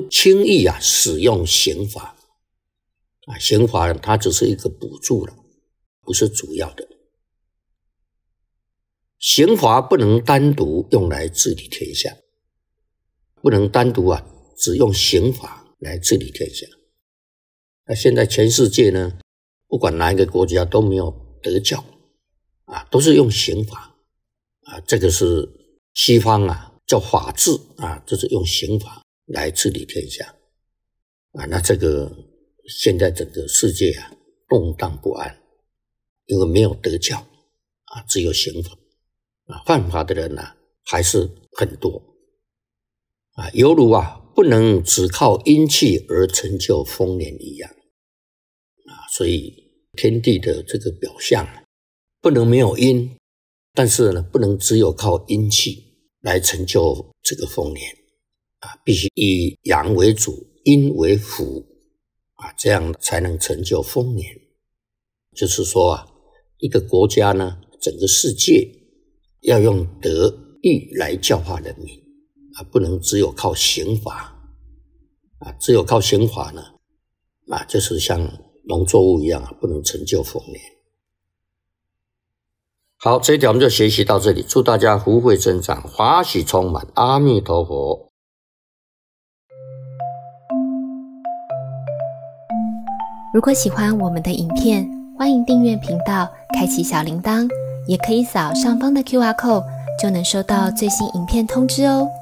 轻易使用刑法刑法它只是一个补助了，不是主要的。刑罚不能单独用来治理天下，不能单独只用刑法来治理天下。那现在全世界呢，不管哪一个国家都没有德教都是用刑法这个是西方叫法治就是用刑法来治理天下那这个现在整个世界动荡不安，因为没有德教只有刑法犯法的人还是很多犹如不能只靠阴气而成就丰年一样所以天地的这个表象不能没有阴，但是呢不能只有靠阴气来成就这个丰年必须以阳为主，阴为辅这样才能成就丰年。就是说一个国家呢，整个世界要用德义来教化人民不能只有靠刑法只有靠刑法呢就是像农作物一样不能成就丰年。好，这一条我们就学习到这里，祝大家福慧增长，法喜充满，阿弥陀佛。 如果喜欢我们的影片，欢迎订阅频道，开启小铃铛，也可以扫上方的 QR code， 就能收到最新影片通知哦。